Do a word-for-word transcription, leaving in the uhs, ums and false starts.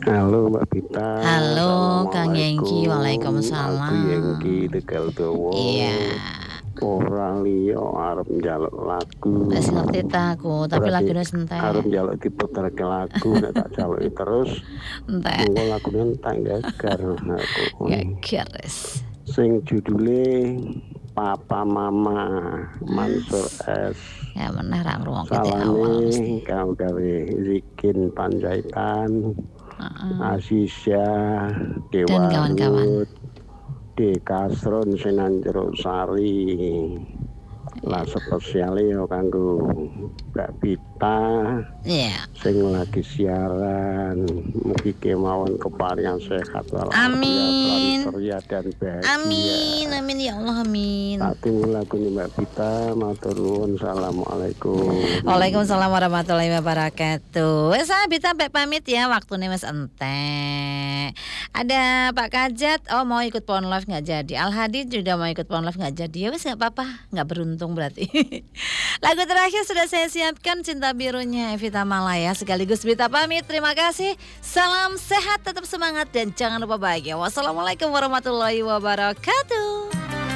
Halo Mbak Bita. Halo Kang Yengki, Assalamualaikum. Aku waalaikumsalam. Yengki Tegal Dawa. Iya. Ora liya arep njaluk lagu. Wis ngerti ta aku, tapi Berarti lagune wis arep entek. njaluk diputerke lagu nek tak jaluki terus. Entek. Engko lagune entek gegar aku. Geger wis. Sing judule Papa Mama Mansur S. Ya meneh ra ngrungokke di awal Salame mesti. kang gawe Zikin Panjaitan. Heeh. Asisya Dan kawan-kawan. Dewarut De Kasron Sinanjero Sari lah spesiale yo kanggo Mbak Bita. Iya. Sing lagi siaran, mugi kemawon keparingan sehat Amin. ceria dan bahagia. Amin, amin ya Allah, amin. Tak tunggu lagu Mbak Bita, matur nuwun. Assalamualaikum. Waalaikumsalam warahmatullahi wabarakatuh. Wes saya Bita mbek pamit ya, waktune wis entek. Ada Pak Kajat, oh mau ikut Pon Live nggak jadi. Al Hadi juga mau ikut Pon Live nggak jadi. Ya wes nggak apa-apa, nggak beruntung berarti. Lagu terakhir sudah saya siapkan, Cinta Birunya Evita Malaya. Sekaligus Bita pamit. Terima kasih. Salam sehat, tetap semangat dan jangan lupa bahagia. Wassalamualaikum warahmatullahi wabarakatuh.